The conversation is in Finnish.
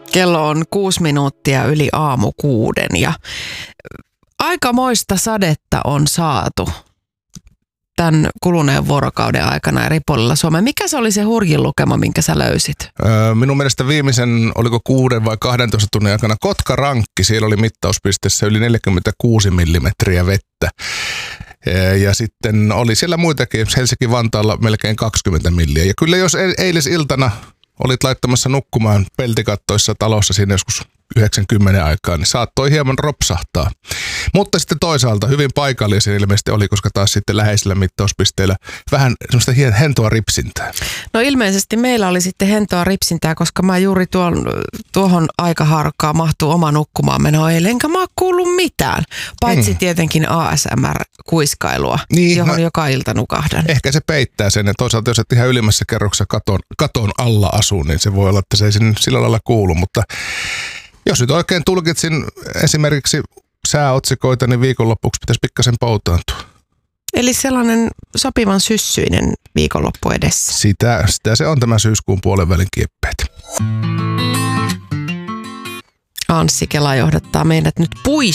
Kello on 6 minuuttia yli aamu 6 ja aikamoista sadetta on saatu tämän kuluneen vuorokauden aikana eri puolilla Suomea. Mikä se oli se hurjin lukema, minkä sä löysit? Minun mielestä viimeisen, oliko 6 vai 12 tunnin aikana Kotka-Rankki, siellä oli mittauspisteessä yli 46 millimetriä vettä. Ja sitten oli siellä muitakin, Helsinki-Vantaalla melkein 20 milliä. Ja kyllä jos eilisiltana olit laittamassa nukkumaan peltikattoissa talossa siinä joskus 90 aikaa, niin saattoi hieman ropsahtaa. Mutta sitten toisaalta hyvin paikallisia ilmeisesti oli, koska taas sitten läheisillä mittauspisteillä vähän semmoista hentoa ripsintää. No ilmeisesti meillä oli sitten hentoa ripsintää, koska mä juuri tuohon aikaharkkaan mahtuu oma nukkumaan meno eilen, enkä mä oon kuullut mitään. Paitsi tietenkin ASMR-kuiskailua, niin, johon joka ilta nukahdan. Ehkä se peittää sen, ja toisaalta jos et ihan ylimmässä kerroksessa katon alla asuu, niin se voi olla, että se ei sillä lailla kuulu, mutta jos nyt oikein tulkitsin esimerkiksi sääotsikoita, niin viikonloppuksi pitäisi pikkasen poutaantua. Eli sellainen sopivan syssyinen viikonloppu edessä. Sitä se on tämä syyskuun puolenvälin kieppeet. Anssi Kela johdattaa meidät nyt